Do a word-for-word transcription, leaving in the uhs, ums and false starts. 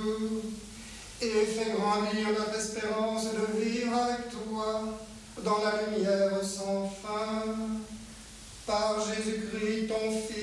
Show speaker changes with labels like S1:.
S1: et fais grandir notre espérance de vivre avec toi dans la lumière sans fin. Par Jésus-Christ, ton Fils,